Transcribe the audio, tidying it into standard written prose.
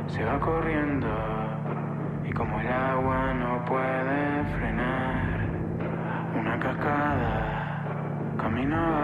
se va corriendo y como el agua no puede frenar, una cascada camino